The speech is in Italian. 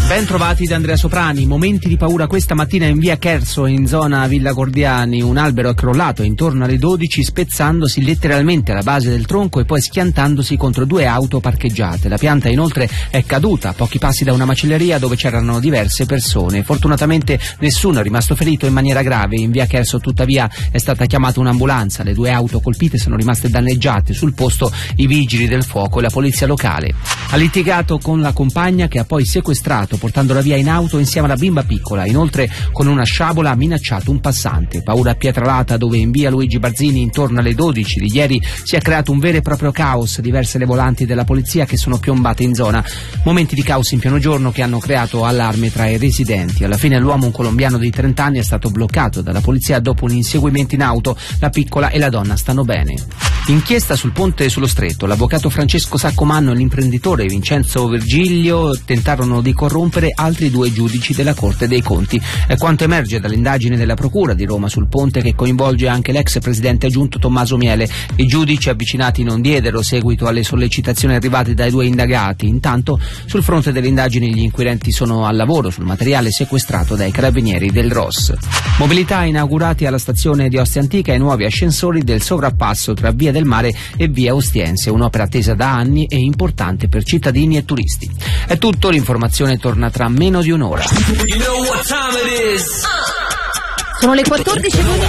Ben trovati da Andrea Soprani. Momenti di paura questa mattina in via Cherso, in zona Villa Gordiani. Un albero è crollato intorno alle 12, spezzandosi letteralmente alla base del tronco e poi schiantandosi contro due auto parcheggiate. La pianta inoltre è caduta a pochi passi da una macelleria dove c'erano diverse persone. Fortunatamente nessuno è rimasto ferito in maniera grave. In via Cherso tuttavia è stata chiamata un'ambulanza. Le due auto colpite sono rimaste danneggiate. Sul posto i vigili del fuoco e la polizia locale. Ha litigato con la compagna che ha poi sequestrato portandola via in auto insieme alla bimba piccola. Inoltre con una sciabola ha minacciato un passante. Paura a Pietralata, dove in via Luigi Barzini intorno alle 12 di ieri si è creato un vero e proprio caos. Diverse le volanti della polizia che sono piombate in zona. Momenti di caos in pieno giorno che hanno creato allarme tra i residenti. Alla fine l'uomo, un colombiano di 30 anni, è stato bloccato dalla polizia dopo un inseguimento in auto. La piccola e la donna stanno bene. Inchiesta sul ponte sullo Stretto. L'avvocato Francesco Saccomanno e l'imprenditore Vincenzo Virgilio tentarono di corrompere altri due giudici della Corte dei Conti. È quanto emerge dall'indagine della Procura di Roma sul ponte, che coinvolge anche l'ex presidente aggiunto Tommaso Miele. I giudici avvicinati non diedero seguito alle sollecitazioni arrivate dai due indagati. Intanto, sul fronte delle indagini, gli inquirenti sono al lavoro sul materiale sequestrato dai carabinieri del ROS. Mobilità: inaugurati alla stazione di Ostia Antica i nuovi ascensori del sovrappasso tra Via del Mare e Via Ostiense, un'opera attesa da anni e importante per cittadini e turisti. È tutto, l'informazione torna tra meno di un'ora. Sono le 14:02.